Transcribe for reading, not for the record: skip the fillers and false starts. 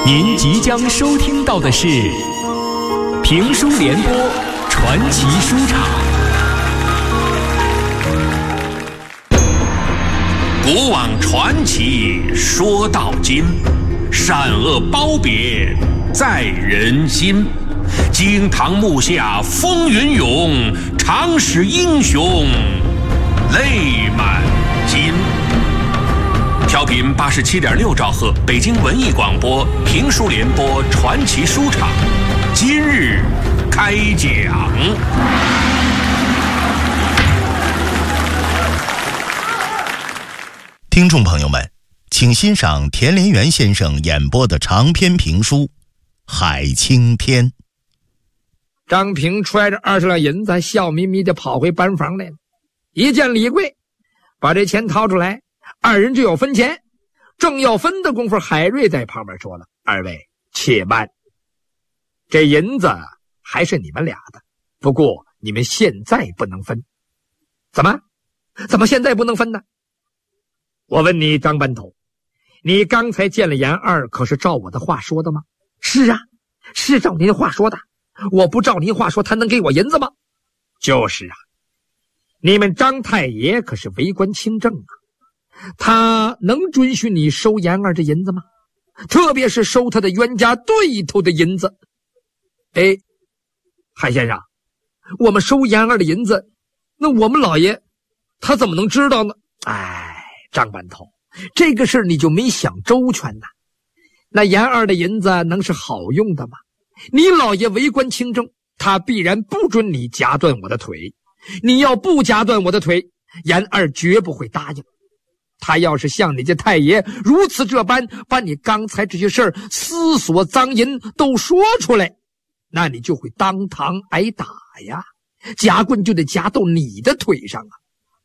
您即将收听到的是评书联播传奇书场。 古往传奇说到今，善恶褒贬在人心。惊堂木下风云涌，常使英雄泪满襟。调频87.6兆赫，北京文艺广播评书联播传奇书场，今日开讲。 听众朋友们，请欣赏田连元先生演播的长篇评书《海青天》。 张平揣着20两银子，笑眯眯地跑回班房来了。一见李贵，把这钱掏出来，二人就要分钱。正要分的功夫，海瑞在旁边说了：“二位且慢，这银子还是你们俩的，不过你们现在不能分。”怎么现在不能分呢？我问你，张班头，你刚才见了严二，可是照我的话说的吗？是啊，是照您话说的。我不照您话说，他能给我银子吗？就是啊，你们张太爷可是为官清正啊，他能准许你收严二的银子吗？特别是收他的冤家对头的银子。哎，海先生，我们收严二的银子，那我们老爷他怎么能知道呢？哎，张班头，这个事你就没想周全呐。那严二的银子能是好用的吗？你老爷为官清正，他必然不准你夹断我的腿。你要不夹断我的腿，严二绝不会答应。他要是像你这太爷如此这般，把你刚才这些事儿私锁赃银都说出来，那你就会当堂挨打呀，夹棍就得夹到你的腿上啊。